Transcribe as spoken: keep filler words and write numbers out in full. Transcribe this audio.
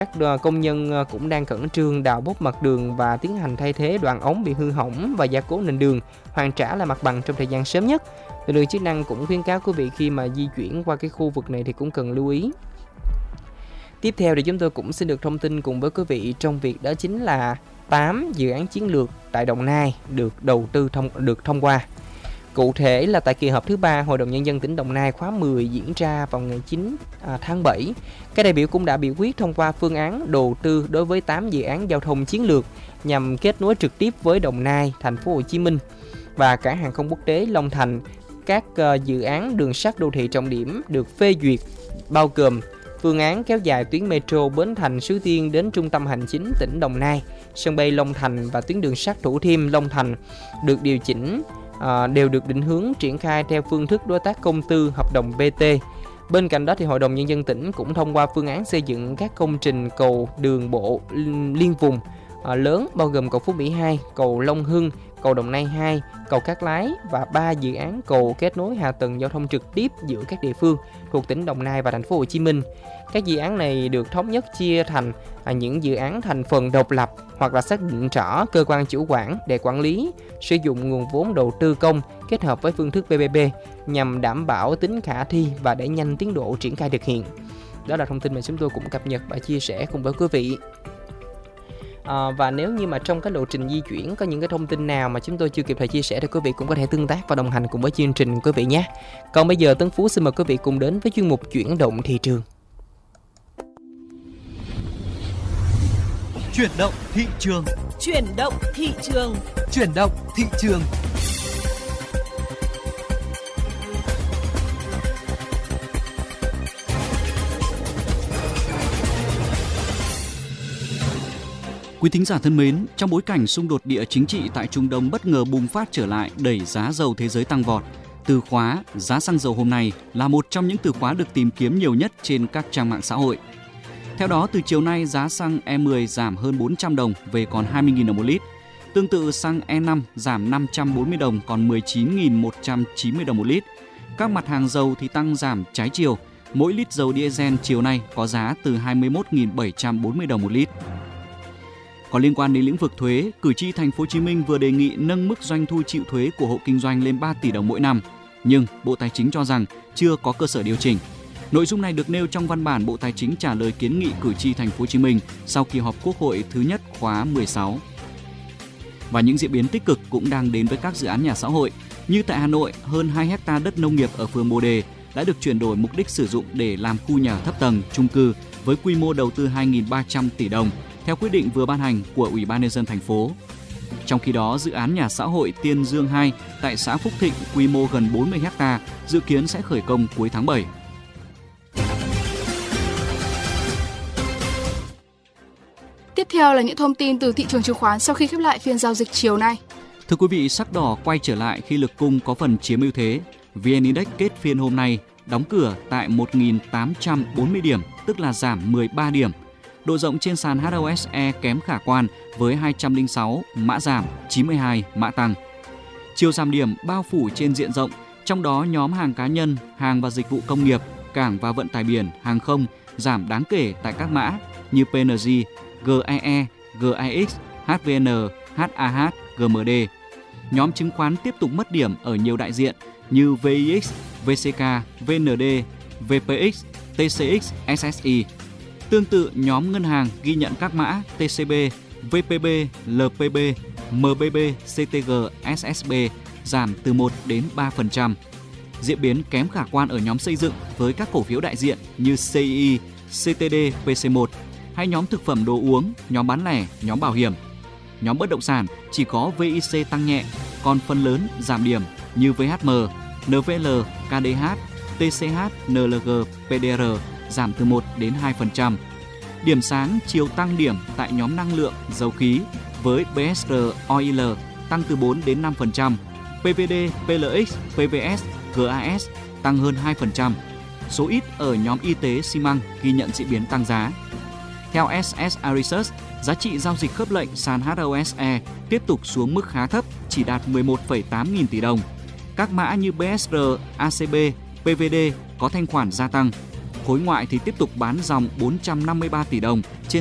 Các công nhân cũng đang khẩn trương đào bốt mặt đường và tiến hành thay thế đoạn ống bị hư hỏng và gia cố nền đường, hoàn trả lại mặt bằng trong thời gian sớm nhất. Lực lượng chức năng cũng khuyến cáo quý vị khi mà di chuyển qua cái khu vực này thì cũng cần lưu ý. Tiếp theo thì chúng tôi cũng xin được thông tin cùng với quý vị trong việc đó chính là tám dự án chiến lược tại Đồng Nai được đầu tư thông được thông qua. Cụ thể là tại kỳ họp thứ ba Hội đồng Nhân dân tỉnh Đồng Nai khóa mười diễn ra vào ngày chín tháng bảy, các đại biểu cũng đã biểu quyết thông qua phương án đầu tư đối với tám dự án giao thông chiến lược nhằm kết nối trực tiếp với Đồng Nai, Thành phố Hồ Chí Minh và cảng hàng không quốc tế Long Thành. Các uh, dự án đường sắt đô thị trọng điểm được phê duyệt bao gồm phương án kéo dài tuyến metro Bến Thành Suối Tiên đến trung tâm hành chính tỉnh Đồng Nai, sân bay Long Thành và tuyến đường sắt Thủ Thiêm Long Thành được điều chỉnh À, đều được định hướng triển khai theo phương thức đối tác công tư hợp đồng bê tê. Bên cạnh đó thì Hội đồng Nhân dân tỉnh cũng thông qua phương án xây dựng các công trình cầu đường bộ liên vùng à, lớn bao gồm cầu Phú Mỹ hai, cầu Long Hưng, cầu Đồng Nai hai, cầu Cát Lái và ba dự án cầu kết nối hạ tầng giao thông trực tiếp giữa các địa phương thuộc tỉnh Đồng Nai và Thành phố Hồ Chí Minh. Các dự án này được thống nhất chia thành à, những dự án thành phần độc lập hoặc là xác định rõ cơ quan chủ quản để quản lý, sử dụng nguồn vốn đầu tư công kết hợp với phương thức pê pê pê nhằm đảm bảo tính khả thi và đẩy nhanh tiến độ triển khai thực hiện. Đó là thông tin mà chúng tôi cũng cập nhật và chia sẻ cùng với quý vị. À, và nếu như mà trong cái lộ trình di chuyển có những cái thông tin nào mà chúng tôi chưa kịp thời chia sẻ thì quý vị cũng có thể tương tác và đồng hành cùng với chương trình quý vị nhé. Còn bây giờ Tấn Phú xin mời quý vị cùng đến với chuyên mục chuyển động thị trường. Chuyển động thị trường. Chuyển động thị trường. Chuyển động thị trường. Quý thính giả thân mến, trong bối cảnh xung đột địa chính trị tại Trung Đông bất ngờ bùng phát trở lại đẩy giá dầu thế giới tăng vọt, từ khóa giá xăng dầu hôm nay là một trong những từ khóa được tìm kiếm nhiều nhất trên các trang mạng xã hội. Theo đó, từ chiều nay, giá xăng E mười giảm hơn bốn trăm đồng về còn hai mươi nghìn đồng một lít. Tương tự, xăng E năm giảm năm trăm bốn mươi đồng còn mười chín nghìn một trăm chín mươi đồng một lít. Các mặt hàng dầu thì tăng giảm trái chiều. Mỗi lít dầu diesel chiều nay có giá từ hai mươi mốt nghìn bảy trăm bốn mươi đồng một lít. Còn liên quan đến lĩnh vực thuế, cử tri Thành phố Hồ Chí Minh vừa đề nghị nâng mức doanh thu chịu thuế của hộ kinh doanh lên ba tỷ đồng mỗi năm, nhưng Bộ Tài chính cho rằng chưa có cơ sở điều chỉnh. Nội dung này được nêu trong văn bản Bộ Tài chính trả lời kiến nghị cử tri Thành phố Hồ Chí Minh sau kỳ họp Quốc hội thứ nhất khóa mười sáu. Và những diễn biến tích cực cũng đang đến với các dự án nhà xã hội. Như tại Hà Nội, hơn hai héc ta đất nông nghiệp ở phường Bồ Đề đã được chuyển đổi mục đích sử dụng để làm khu nhà thấp tầng, chung cư với quy mô đầu tư hai nghìn ba trăm tỷ đồng theo quyết định vừa ban hành của Ủy ban nhân dân thành phố. Trong khi đó, dự án nhà xã hội Tiên Dương hai tại xã Phúc Thịnh quy mô gần bốn mươi héc ta dự kiến sẽ khởi công cuối tháng bảy. Tiếp theo là những thông tin từ thị trường chứng khoán sau khi khép lại phiên giao dịch chiều nay. Thưa quý vị, sắc đỏ quay trở lại khi lực cung có phần chiếm ưu thế. vê en Index kết phiên hôm nay đóng cửa tại một nghìn tám trăm bốn mươi điểm, tức là giảm mười ba điểm. Độ rộng trên sàn hát o ét e kém khả quan với hai trăm lẻ sáu mã giảm, chín mươi hai mã tăng. Chiều giảm điểm bao phủ trên diện rộng, trong đó nhóm hàng cá nhân, hàng và dịch vụ công nghiệp, cảng và vận tải biển, hàng không giảm đáng kể tại các mã như pê en giê, giê e e, giê i ích, hát vê en, hát a hát, giê em đê. Nhóm chứng khoán tiếp tục mất điểm ở nhiều đại diện như vê i ích, vê xê ca, vê en đê, vê pê ích, tê xê ích, ét ét i. Tương tự, nhóm ngân hàng ghi nhận các mã tê xê bê, vê pê bê, lờ pê bê, em bê bê, xê tê giê, ét ét bê giảm từ một đến ba phần trăm. Diễn biến kém khả quan ở nhóm xây dựng với các cổ phiếu đại diện như xê i i, xê tê đê, pê xê một hay nhóm thực phẩm đồ uống, nhóm bán lẻ, nhóm bảo hiểm. Nhóm bất động sản chỉ có vê i xê tăng nhẹ, còn phần lớn giảm điểm như vê hát em, en vê lờ, ca đê hát, tê xê hát, en lờ giê, pê đê rờ giảm từ một đến hai phần trăm. Điểm sáng chiều tăng điểm tại nhóm năng lượng, dầu khí với bê ét rờ Oil tăng từ bốn đến năm phần trăm, pê vê đê, pê lờ ích, pê vê ét, giê a ét tăng hơn hai phần trăm. Số ít ở nhóm y tế xi măng ghi nhận diễn biến tăng giá. Theo ét ét i Research, giá trị giao dịch khớp lệnh sàn hát o ét e tiếp tục xuống mức khá thấp, chỉ đạt mười một phẩy tám nghìn tỷ đồng. Các mã như bê ét rờ, a xê bê, pê vê đê có thanh khoản gia tăng. Khối ngoại thì tiếp tục bán dòng bốn trăm năm mươi ba tỷ đồng trên